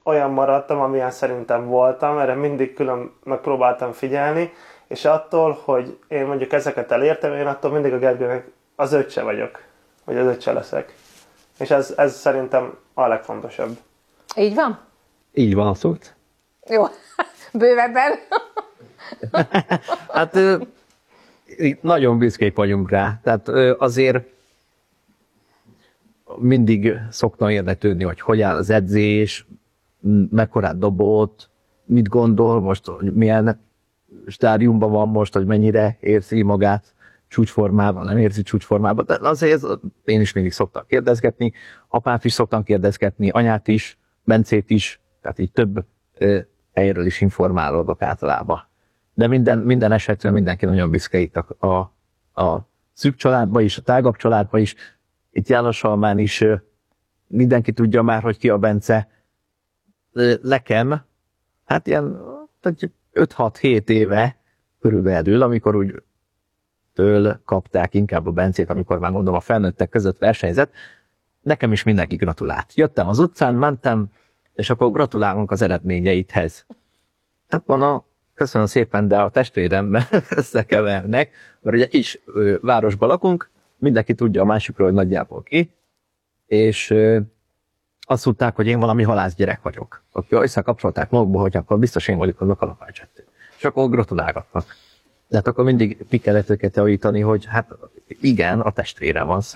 olyan maradtam, amilyen szerintem voltam, erre mindig külön megpróbáltam figyelni, és attól, hogy én mondjuk ezeket elértem, én attól mindig a Gergőnek az öccse vagyok, vagy az öccse leszek. És ez szerintem a legfontosabb. Így van? Így van, szólt. Jó, bővebben. Hát nagyon büszkék vagyunk rá. Tehát azért mindig szoktam érdeklődni, hogy áll az edzés, mekkorát dobott, mit gondol most, milyen stádiumban van most, hogy mennyire érzi magát csúcsformában, nem érzi csúcsformában. De azért én is mindig szoktam kérdezgetni, apát is szoktam kérdezgetni, anyát is, Bencét is, tehát így több helyről is informálódok általában. De minden esetben mindenki nagyon büszke itt a szűk családban is, a tágabb családban is. Itt Jánosalmán is mindenki tudja már, hogy ki a Bence. Nekem, hát ilyen 5-6-7 éve körülbelül, amikor úgy től kapták inkább a Bencét, amikor már gondolom a felnőttek között versenyzett, nekem is mindenki gratulált. Jöttem az utcán, mentem, és akkor gratulálunk az eredményeidhez. Hát van köszönöm szépen, de a testvéremmel összekevernek, mert ugye is városban lakunk, mindenki tudja a másikról, hogy nagyjából ki, és azt tudták, hogy én valami halászgyerek vagyok. Aki összekapcsolták magukba, hogy akkor biztos én vagyok az a kalapácsettő. És akkor gratulálgatnak. De hát akkor mindig ki kellett őket javítani, hogy hát igen, a testvérem az.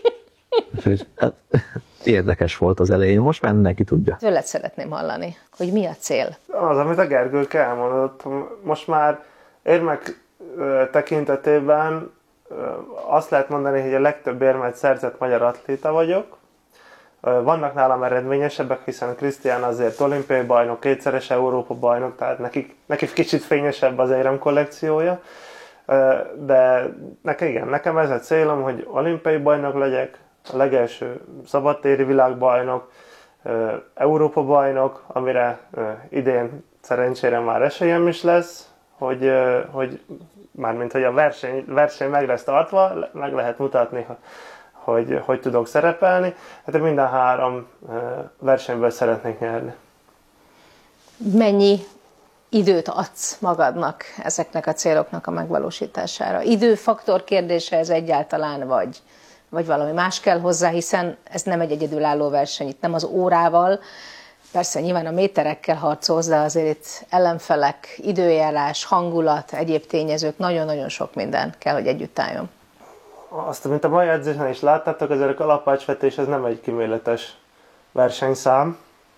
Hát, érdekes volt az elején, most már mindenki tudja. Tőled szeretném hallani, hogy mi a cél? Az, amit a Gergőke elmondott, most már érmek tekintetében azt lehet mondani, hogy a legtöbb érmet szerzett magyar atléta vagyok. Vannak nálam eredményesebbek, hiszen Krisztián azért olimpiai bajnok, kétszeres Európa bajnok, tehát neki kicsit fényesebb az érem kollekciója. De nekem ez a célom, hogy olimpiai bajnok legyek, a legelső szabadtéri világbajnok, Európa bajnok, amire idén szerencsére már esélyem is lesz, hogy mármint hogy a verseny meg lesz tartva, meg lehet mutatni, hogy tudok szerepelni. Hát minden 3 versenyből szeretnék nyerni. Mennyi időt adsz magadnak ezeknek a céloknak a megvalósítására? Időfaktor kérdése ez egyáltalán, vagy valami más kell hozzá, hiszen ez nem egy egyedülálló verseny, itt nem az órával, persze nyilván a méterekkel harcolsz, de azért itt ellenfelek, időjárás, hangulat, egyéb tényezők, nagyon-nagyon sok minden kell, hogy együtt álljon. Azt, mint a mai edzésen is láttátok, azért a kalapácsvetés ez nem egy kíméletes versenyszám.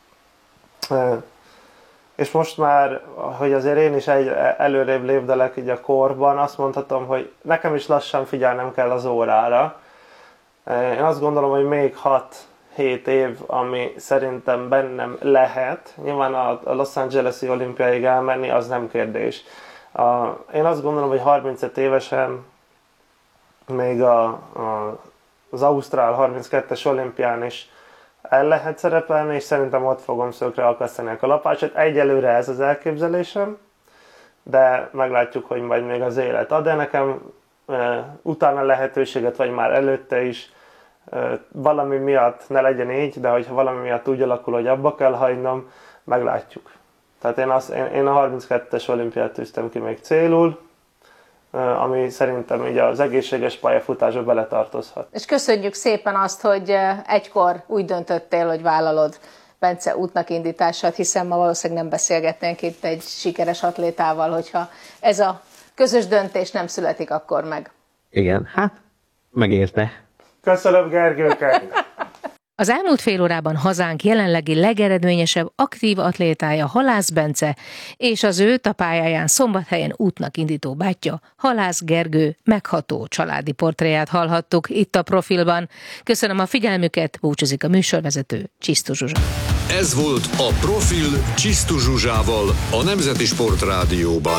És most már, hogy azért én is előrébb lépdelek így a korban, azt mondhatom, hogy nekem is lassan figyelnem kell az órára. Én azt gondolom, hogy még 6-7 év, ami szerintem bennem lehet. Nyilván a Los Angeles-i olimpiáig elmenni, az nem kérdés. Én azt gondolom, hogy 35 évesen még az Ausztrál 32-es olimpián is el lehet szerepelni, és szerintem ott fogom szökre akasztani a kalapácsot. Egyelőre ez az elképzelésem, de meglátjuk, hogy majd még az élet ad, de nekem utána lehetőséget, vagy már előtte is valami miatt ne legyen így, de hogyha valami miatt úgy alakul, hogy abba kell hagynom, meglátjuk. Tehát én a 32-es olimpiát tűztem ki még célul, ami szerintem így az egészséges pályafutásba beletartozhat. És köszönjük szépen azt, hogy egykor úgy döntöttél, hogy vállalod Bence útnak indítását, hiszen ma valószínűleg nem beszélgetnénk itt egy sikeres atlétával, hogyha ez a közös döntés nem születik akkor meg. Igen, hát megérte. Köszönöm, Gergőke! Az elmúlt fél órában hazánk jelenlegi legeredményesebb aktív atlétája Halász Bence, és az őt a pályáján Szombathelyen útnak indító bátyja Halász Gergő megható családi portréját hallhattuk itt a Profilban. Köszönöm a figyelmüket, búcsúzik a műsorvezető, Csisztu Zsuzsa. Ez volt a Profil Csisztu Zsuzsával a Nemzeti Sportrádióban.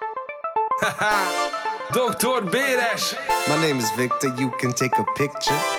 Dr. Béres! My name is Victor, you can take a picture.